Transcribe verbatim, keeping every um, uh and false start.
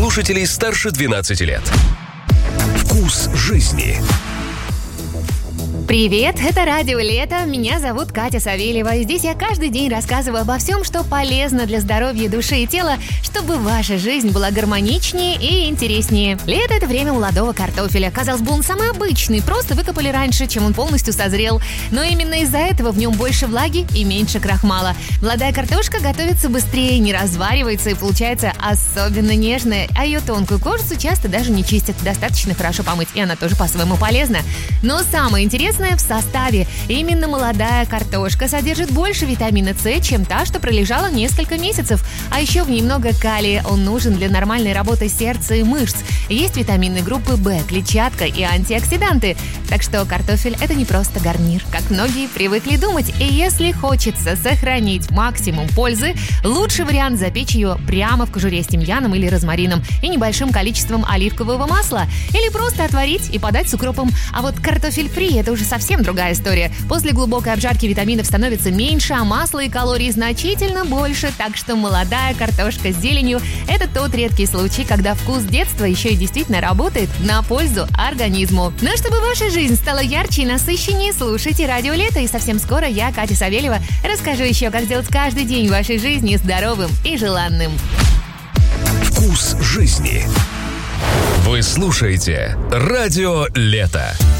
слушателей старше двенадцати лет. Вкус жизни. Привет, это Радио Лето, меня зовут Катя Савельева, и здесь я каждый день рассказываю обо всем, что полезно для здоровья души и тела, чтобы ваша жизнь была гармоничнее и интереснее. Лето – это время молодого картофеля. Казалось бы, он самый обычный, просто выкопали раньше, чем он полностью созрел. Но именно из-за этого в нем больше влаги и меньше крахмала. Молодая картошка готовится быстрее, не разваривается и получается особенно нежная, а ее тонкую кожицу часто даже не чистят. Достаточно хорошо помыть, и она тоже по-своему полезна. Но самое интересное в составе. Именно молодая картошка содержит больше витамина С, чем та, что пролежала несколько месяцев. А еще в ней много калия. Он нужен для нормальной работы сердца и мышц. Есть витамины группы В, клетчатка и антиоксиданты. Так что картофель – это не просто гарнир, как многие привыкли думать. И если хочется сохранить максимум пользы, лучший вариант запечь ее прямо в кожуре с тимьяном или розмарином и небольшим количеством оливкового масла. Или просто отварить и подать с укропом. А вот картофель фри – это уже совсем другая история. После глубокой обжарки витаминов становится меньше, а масла и калорий значительно больше. Так что молодая картошка с зеленью – это тот редкий случай, когда вкус детства еще и действительно работает на пользу организму. Но чтобы ваша жизнь стала ярче и насыщеннее, слушайте Радио Лето. И совсем скоро я, Катя Савельева, расскажу еще, как сделать каждый день вашей жизни здоровым и желанным. Вкус жизни. Вы слушаете Радио Лето.